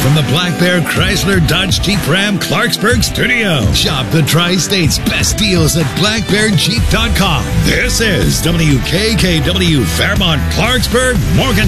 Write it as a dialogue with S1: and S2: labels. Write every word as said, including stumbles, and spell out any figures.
S1: from the Black Bear Chrysler Dodge Jeep Ram Clarksburg studio. Shop the Tri-State's best deals at black bear jeep dot com. This is W K K W Fairmont, Clarksburg, Morgan.